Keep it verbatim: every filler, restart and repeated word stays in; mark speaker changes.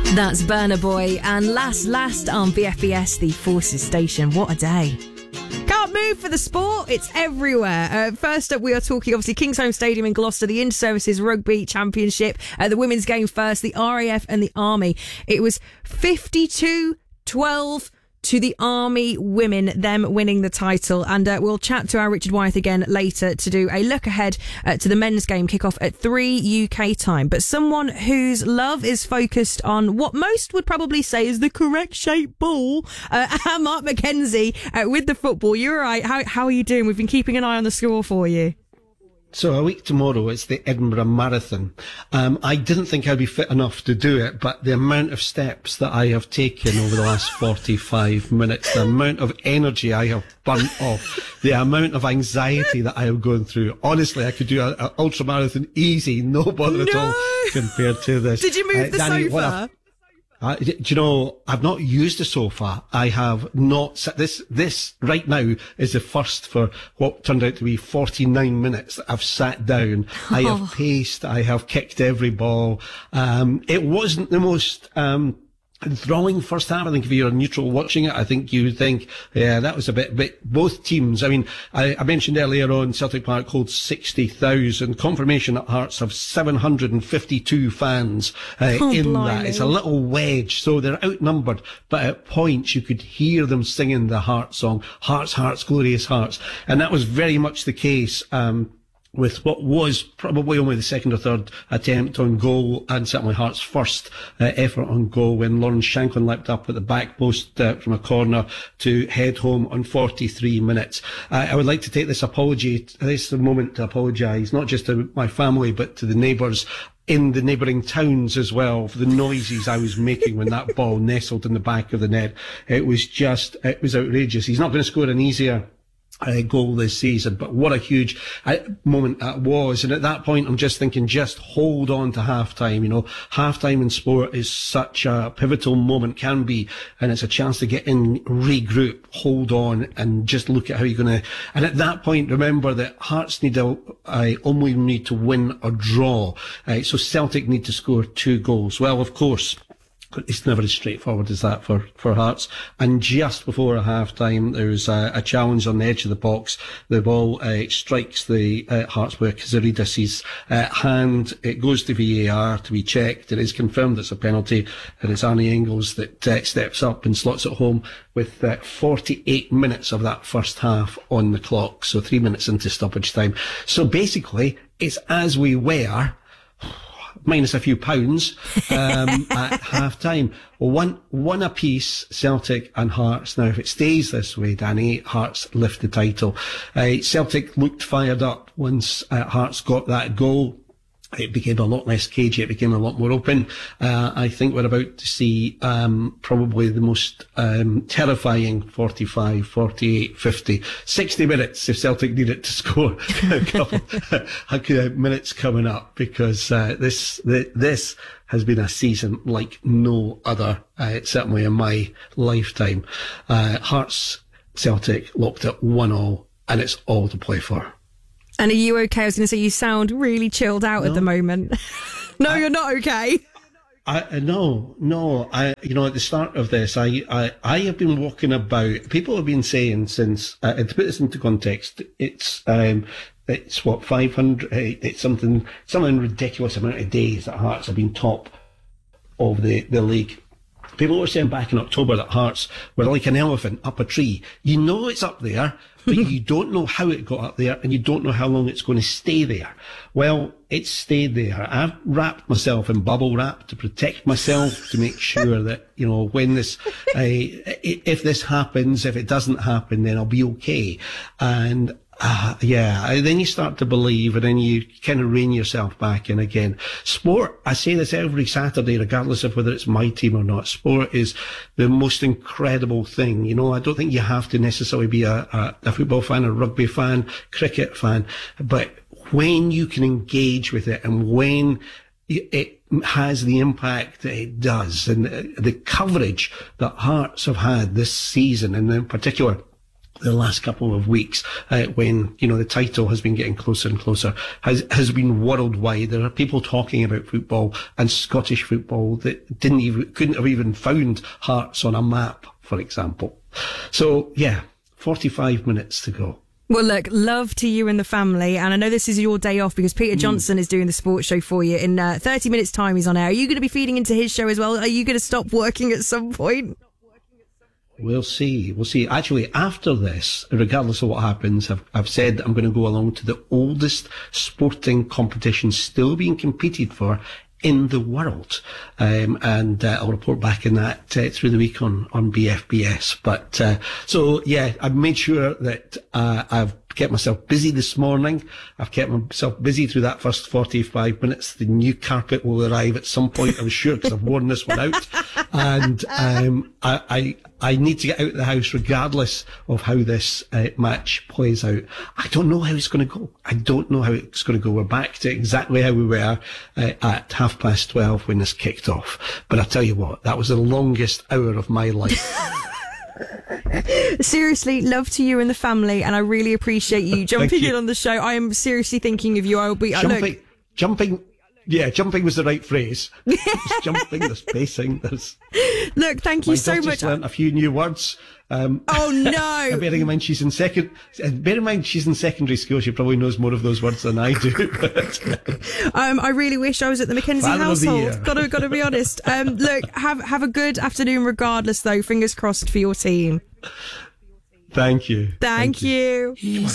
Speaker 1: That's Burna Boy and Last Last on B F B S, the Forces Station. What a day. Can't move for the sport. It's everywhere. Uh, first up, we are talking, obviously, Kingsholm Stadium in Gloucester, the Inter-Services Rugby Championship, uh, the women's game first, the R A F and the Army. It was fifty-two twelve to the Army women, them winning the title. And uh, we'll chat to our Richard Wyeth again later to do a look ahead uh, to the men's game kick-off at three U K time. But someone whose love is focused on what most would probably say is the correct shape ball, uh, Mark McKenzie uh, with the football. You're right. How, how are you doing? We've been keeping an eye on the score for you.
Speaker 2: So a week tomorrow, it's the Edinburgh Marathon. Um, I didn't think I'd be fit enough to do it, but the amount of steps that I have taken over the last forty-five minutes, the amount of energy I have burnt off, the amount of anxiety that I have gone through, honestly, I could do an ultra marathon easy, no bother
Speaker 1: no.
Speaker 2: at all compared to this.
Speaker 1: Did you move uh, the
Speaker 2: Danny,
Speaker 1: sofa?
Speaker 2: Uh, do you know, I've not used the sofa. I have not, this, this right now is the first for what turned out to be forty-nine minutes that I've sat down. Oh. I have paced, I have kicked every ball. Um, it wasn't the most, um, enthralling first half. I think if you're a neutral watching it, I think you would think, yeah, that was a bit, bit, both teams. I mean, I, I mentioned earlier on Celtic Park holds sixty thousand. Confirmation at Hearts have seven hundred fifty-two fans uh, oh, in blimey. that. It's a little wedge, so they're outnumbered, but at points you could hear them singing the Hearts song, Hearts, Hearts, Glorious Hearts. And that was very much the case, um, with what was probably only the second or third attempt on goal, and certainly Hearts' first uh, effort on goal, when Lauren Shanklin leapt up at the back post uh, from a corner to head home on forty-three minutes. Uh, I would like to take this apology, this moment to apologise, not just to my family, but to the neighbours in the neighbouring towns as well, for the noises I was making when that ball nestled in the back of the net. It was just, it was outrageous. He's not going to score an easier Uh, goal this season, but what a huge uh, moment that was. And at that point, I'm just thinking, just hold on to half-time. You know, half-time in sport is such a pivotal moment, can be, and it's a chance to get in, regroup, hold on, and just look at how you're going to. And at that point, remember that Hearts need to, uh, only need to win or draw. Uh, so Celtic need to score two goals. Well, of course, it's never as straightforward as that for, for Hearts. And just before a half-time, there's a, a challenge on the edge of the box. The ball uh, strikes the uh, Hearts player Kazaridis' uh, hand. It goes to V A R to be checked. It is confirmed it's a penalty, and it's Arnie Engels that uh, steps up and slots it home with uh, forty-eight minutes of that first half on the clock. So three minutes into stoppage time. So basically, it's as we were, minus a few pounds, um, at half time. One, one apiece, Celtic and Hearts. Now, if it stays this way, Danny, Hearts lift the title. Uh, Celtic looked fired up once uh, Hearts got that goal. It became a lot less cagey. It became a lot more open. Uh, I think we're about to see, um, probably the most, um, terrifying forty-five, forty-eight, fifty, sixty minutes if Celtic need it to score a couple of minutes coming up, because, uh, this, this has been a season like no other, uh, certainly in my lifetime. Uh, Hearts, Celtic locked at one all, and it's all to play for.
Speaker 1: And are you okay? I was going to say, you sound really chilled out no. at the moment. no, I, you're not okay.
Speaker 2: I, no, no. I, you know, at the start of this, I, I, I have been walking about. People have been saying since, uh, to put this into context, it's, um, it's what, five hundred, it's something, something ridiculous amount of days that Hearts have been top of the, the league. People were saying back in October that Hearts were like an elephant up a tree. You know it's up there, but you don't know how it got up there, and you don't know how long it's going to stay there. Well, it's stayed there. I've wrapped myself in bubble wrap to protect myself, to make sure that, you know, when this, uh, if this happens, if it doesn't happen, then I'll be okay. And Uh, yeah, then you start to believe, and then you kind of rein yourself back in again. Sport, I say this every Saturday, regardless of whether it's my team or not. Sport is the most incredible thing. You know, I don't think you have to necessarily be a, a, a football fan, a rugby fan, cricket fan, but when you can engage with it, and when it has the impact that it does, and the, the coverage that Hearts have had this season, and in particular the last couple of weeks, uh, when, you know, the title has been getting closer and closer, has, has been worldwide. There are people talking about football and Scottish football that didn't even, couldn't have even found Hearts on a map, for example. So, yeah, forty-five minutes to go.
Speaker 1: Well, look, love to you and the family. And I know this is your day off because Peter Johnson mm. is doing the sports show for you. In uh, thirty minutes time, he's on air. Are you going to be feeding into his show as well? Are you going to stop working at some point?
Speaker 2: We'll see. We'll see. Actually, after this, regardless of what happens, I've, I've said I'm going to go along to the oldest sporting competition still being competed for in the world. Um, and uh, I'll report back in that uh, through the week on, on B F B S. But uh, so, yeah, I've made sure that uh, I've kept myself busy this morning. I've kept myself busy through that first forty-five minutes. The new carpet will arrive at some point, I'm sure, because I've worn this one out. And um, I, I I need to get out of the house regardless of how this uh, match plays out. I don't know how it's going to go. I don't know how it's going to go. We're back to exactly how we were uh, at half past twelve when this kicked off. But I tell you what, that was the longest hour of my life.
Speaker 1: Seriously, love to you and the family, and I really appreciate you jumping
Speaker 2: you.
Speaker 1: in on the show. I am seriously thinking of you. I will be
Speaker 2: jumping.
Speaker 1: Look.
Speaker 2: Jumping. Yeah, jumping was the right phrase. There's jumping, there's pacing, there's...
Speaker 1: Look, thank you so much.
Speaker 2: Learned a few new words. Um,
Speaker 1: oh, no.
Speaker 2: bearing in mind she's in second... Bear in mind she's in secondary school, she probably knows more of those words than I do. But,
Speaker 1: um, I really wish I was at the Mackenzie
Speaker 2: Father
Speaker 1: household. Gotta, gotta be honest. Um, look, have, have a good afternoon regardless, though. Fingers crossed for your team.
Speaker 2: Thank you.
Speaker 1: Thank, Thank you. you.